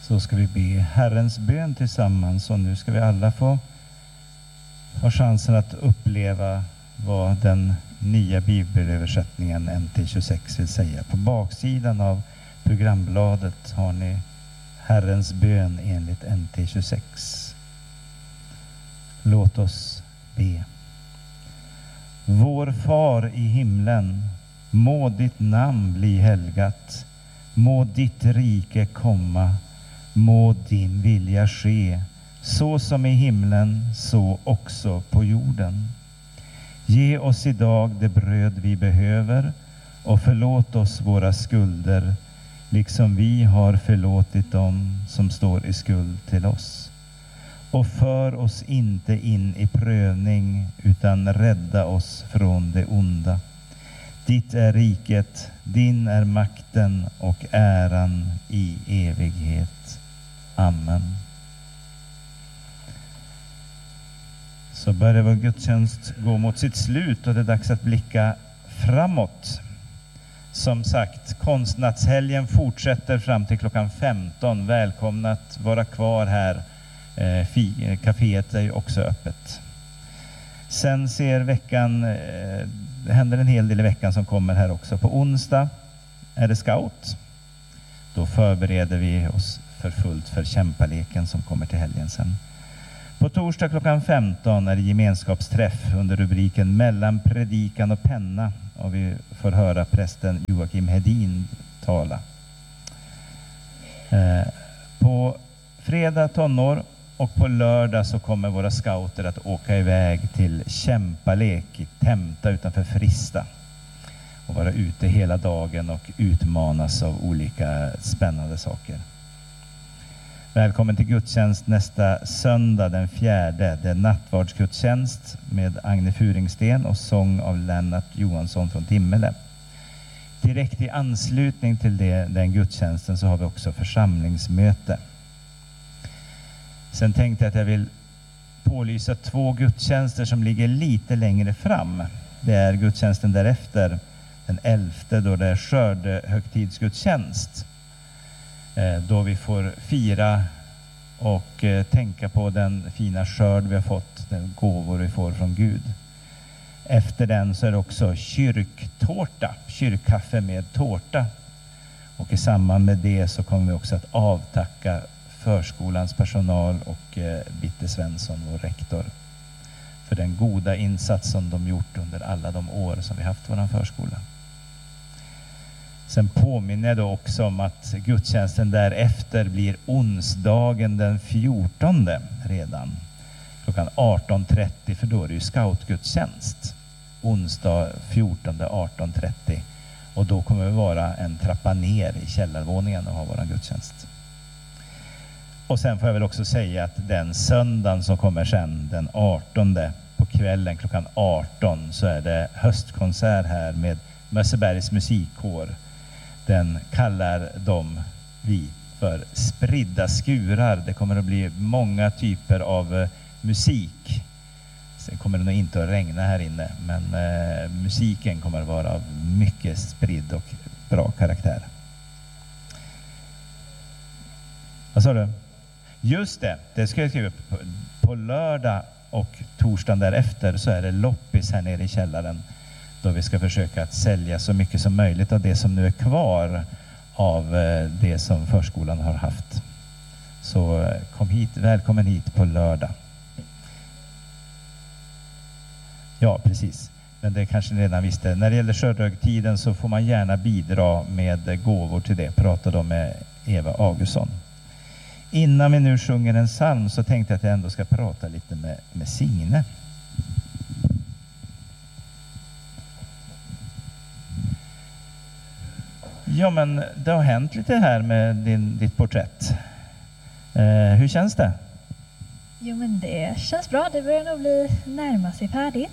Så ska vi be Herrens bön tillsammans, och nu ska vi alla få ha chansen att uppleva vad den nya bibelöversättningen NT26 vill säga. På baksidan av programbladet har ni Herrens bön enligt NT26. Låt oss be. Vår far i himlen, må ditt namn bli helgat. Må ditt rike komma. Må din vilja ske, så som i himlen, så också på jorden. Ge oss idag det bröd vi behöver, och förlåt oss våra skulder, liksom vi har förlåtit dem som står i skuld till oss. Och för oss inte in i prövning, utan rädda oss från det onda. Ditt är riket, din är makten och äran i evighet. Amen. Så börjar vår gudstjänst gå mot sitt slut, och det är dags att blicka framåt. Som sagt, konstnattshelgen fortsätter fram till klockan 15. Välkomna att vara kvar här. Caféet är ju också öppet. Sen ser veckan, det händer en hel del i veckan som kommer här också. På onsdag är det scout. Då förbereder vi oss för fullt för kämpaleken som kommer till helgen sen. På torsdag klockan 15 är det gemenskapsträff under rubriken Mellan predikan och penna, och vi får höra prästen Joakim Hedin tala. På fredag tonår och på lördag så kommer våra scouter att åka iväg till kämpalek i Tämta utanför Frista och vara ute hela dagen och utmanas av olika spännande saker. Välkommen till gudstjänst nästa söndag den 4:e. Det är nattvardsgudstjänst med Agne Furingsten och sång av Lennart Johansson från Timmele. Direkt i anslutning till den gudstjänsten så har vi också församlingsmöte. Sen tänkte jag att jag vill pålysa 2 gudstjänster som ligger lite längre fram. Det är gudstjänsten därefter, den 11:e, då det är skördehögtidsgudstjänst. Då vi får fira och tänka på den fina skörd vi har fått, den gåvor vi får från Gud. Efter den så är det också kyrktårta, kyrkkaffe med tårta. Och i samband med det så kommer vi också att avtacka förskolans personal och Bitte Svensson, vår rektor, för den goda insats som de gjort under alla de år som vi haft vår förskola. Sen påminner jag då också om att gudstjänsten därefter blir onsdagen den 14:e redan. Klockan 18:30, för då är det ju scoutgudstjänst. Onsdag 14:e 18:30. Och då kommer vi vara en trappa ner i källarvåningen och ha våran gudstjänst. Och sen får jag väl också säga att den söndagen som kommer sen, den 18:e på kvällen klockan 18, så är det höstkonsert här med Mössebergs musikkår. Den kallar vi för spridda skurar. Det kommer att bli många typer av musik. Sen kommer det nog inte att regna här inne, men musiken kommer att vara av mycket spridd och bra karaktär. Vad sa du? Just det ska jag skriva upp. På lördag och torsdagen därefter så är det loppis här nere i källaren, då vi ska försöka att sälja så mycket som möjligt av det som nu är kvar av det som förskolan har haft. Så kom hit, välkommen hit på lördag. Ja, precis. Men det kanske ni redan visste. När det gäller skördehögtiden så får man gärna bidra med gåvor till det. Prata då med Eva Augustsson. Innan vi nu sjunger en psalm så tänkte jag att jag ändå ska prata lite med Signe. Ja, men det har hänt lite här med ditt porträtt. Hur känns det? Jo, men det känns bra. Det börjar nog bli närma sig färdigt.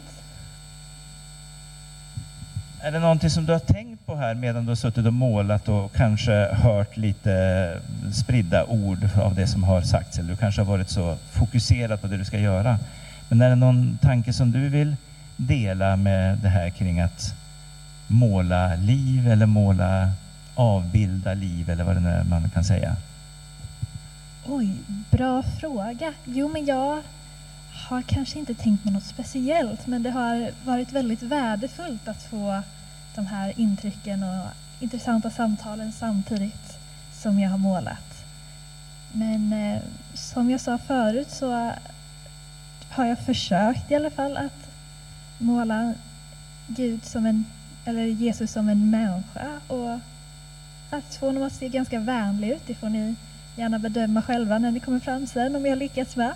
Är det någonting som du har tänkt på här medan du har suttit och målat och kanske hört lite spridda ord av det som har sagts? Eller du kanske har varit så fokuserad på det du ska göra. Men är det någon tanke som du vill dela med det här kring att måla liv eller avbilda liv eller vad det nu är man kan säga? Oj, bra fråga. Jo, men jag har kanske inte tänkt på något speciellt, men det har varit väldigt värdefullt att få de här intrycken och intressanta samtalen samtidigt som jag har målat. Men som jag sa förut så har jag försökt i alla fall att måla Gud som eller Jesus som en människa och att få honom att se ganska vänlig ut. Det får ni gärna bedöma själva när ni kommer fram sen om jag lyckats med.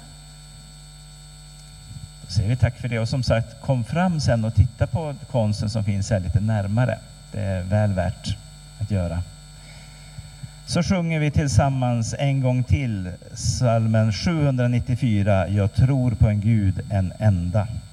Då säger vi tack för det, och som sagt, kom fram sen och titta på konsten som finns här lite närmare. Det är väl värt att göra. Så sjunger vi tillsammans en gång till psalmen 794, Jag tror på en Gud, en enda.